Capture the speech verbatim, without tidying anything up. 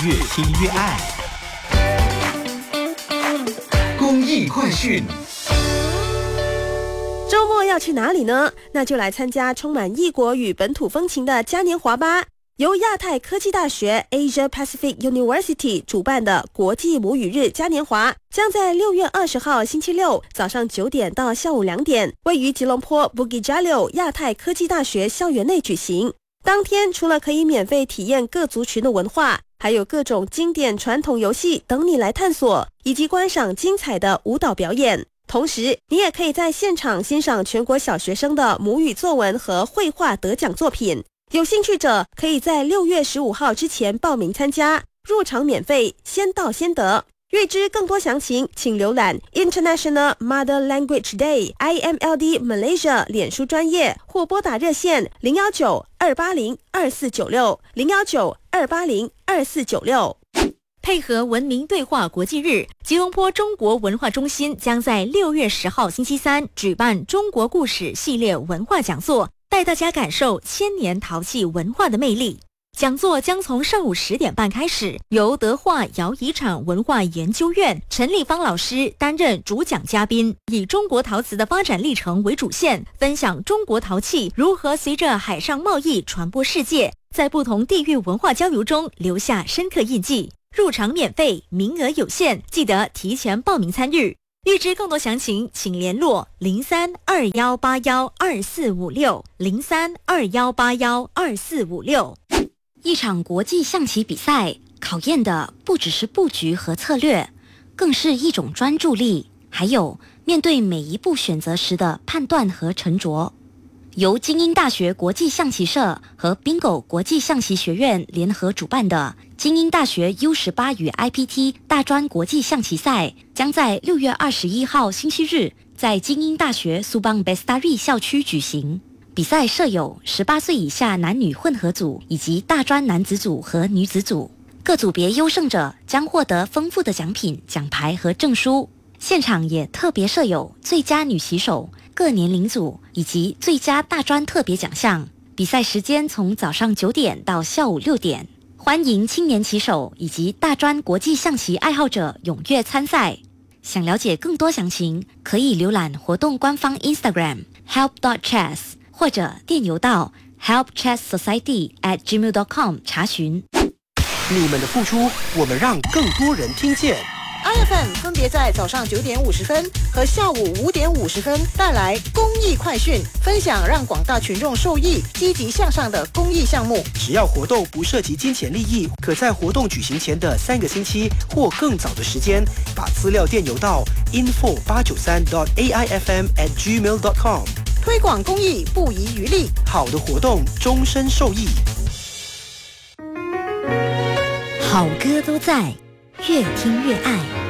越听越爱。公益快讯。 周末要去哪里呢？那就来参加充满异国与本土风情的嘉年华吧。由亚太科技大学 Asia Pacific University 主办的国际母语日嘉年华，将在六月二十号星期六早上九点到下午两点，位于吉隆坡 Bukit Jalil 亚太科技大学校园内举行。当天除了可以免费体验各族群的文化，还有各种经典传统游戏等你来探索，以及观赏精彩的舞蹈表演。同时，你也可以在现场欣赏全国小学生的母语作文和绘画得奖作品。有兴趣者可以在六月十五号之前报名参加，入场免费，先到先得。预知更多详情，请浏览 International Mother Language Day I M L D Malaysia 脸书专页，或拨打热线零幺九二八零二四九六零幺九二八零二四九六。 配合文明对话国际日，吉隆坡中国文化中心将在六月十号星期三举办中国故事系列文化讲座，带大家感受千年陶器文化的魅力。讲座将从上午十点半开始，由德化窑遗产文化研究院陈立芳老师担任主讲嘉宾，以中国陶瓷的发展历程为主线，分享中国陶器如何随着海上贸易传播世界，在不同地域文化交流中留下深刻印记。入场免费，名额有限，记得提前报名参与。预知更多详情，请联络零三二幺八幺二四五六零三二幺八幺二四五六。 一场国际象棋比赛考验的不只是布局和策略，更是一种专注力，还有面对每一步选择时的判断和沉着。由精英大学国际象棋社和 Bingo 国际象棋学院联合主办的精英大学 U 十八 与 I P T 大专国际象棋赛，将在六月二十一号星期日在精英大学苏邦 Bestari 校区举行。比赛设有十八岁以下男女混合组以及大专男子组和女子组，各组别优胜者将获得丰富的奖品、奖牌和证书。现场也特别设有最佳女棋手、各年龄组以及最佳大专特别奖项。比赛时间从早上九点到下午六点，欢迎青年棋手以及大专国际象棋爱好者踊跃参赛。想了解更多详情，可以浏览活动官方 Instagram help dot chess 或者电邮到 help chess society at gmail dot com 查询。 你们的付出，我们让更多人听见。 I F M 分别在早上九点五十分和下午五点五十分带来公益快讯，分享让广大群众受益、积极向上的公益项目。 只要活动不涉及金钱利益，可在活动举行前的三个星期或更早的时间，把资料电邮到 info 八九三 dot a i f m at gmail dot com。 推广公益不遗余力， 好的活动终身受益。 好歌都在，越听越爱。